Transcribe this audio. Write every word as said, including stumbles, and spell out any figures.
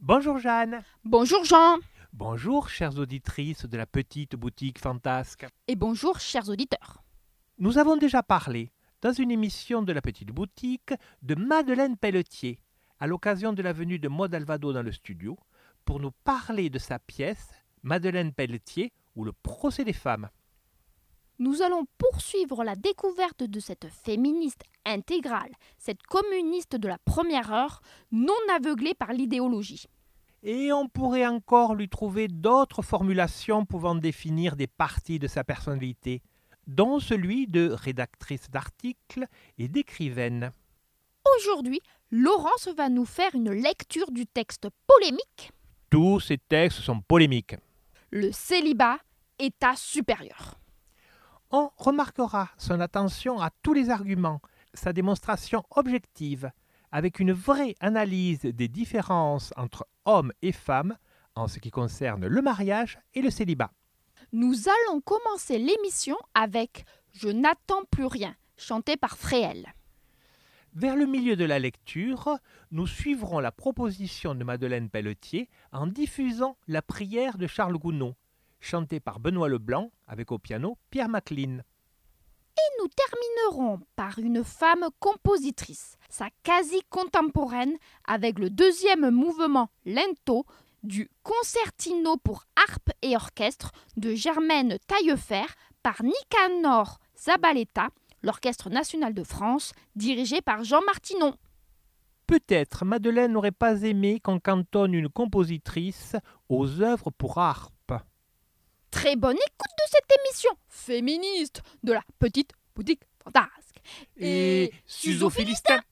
Bonjour Jeanne. Bonjour Jean. Bonjour chères auditrices de la petite boutique fantasque. Et bonjour chers auditeurs. Nous avons déjà parlé, dans une émission de la petite boutique, de Madeleine Pelletier, à l'occasion de la venue de Maud Alvado dans le studio, pour nous parler de sa pièce Madeleine Pelletier ou le procès des femmes. Nous allons poursuivre la découverte de cette féministe intégrale, cette communiste de la première heure, non aveuglée par l'idéologie. Et on pourrait encore lui trouver d'autres formulations pouvant définir des parties de sa personnalité, dont celui de rédactrice d'articles et d'écrivaine. Aujourd'hui, Laurence va nous faire une lecture du texte polémique. Tous ces textes sont polémiques. Le célibat, état supérieur. On remarquera son attention à tous les arguments, sa démonstration objective, avec une vraie analyse des différences entre hommes et femmes en ce qui concerne le mariage et le célibat. Nous allons commencer l'émission avec « Je n'attends plus rien » chanté par Fréhel. Vers le milieu de la lecture, nous suivrons la proposition de Madeleine Pelletier en diffusant la prière de Charles Gounod, chantée par Benoît Leblanc avec au piano Pierre Maclean. Et nous terminerons par une femme compositrice, sa quasi-contemporaine, avec le deuxième mouvement lento du Concertino pour harpe et orchestre de Germaine Taillefer par Nicanor Zabaleta, l'Orchestre national de France, dirigé par Jean Martinon. Peut-être Madeleine n'aurait pas aimé qu'on cantonne une compositrice aux œuvres pour harpe. Très bonne écoute de cette émission féministe de la petite boutique fantasque. Et, et Suzo Philistin.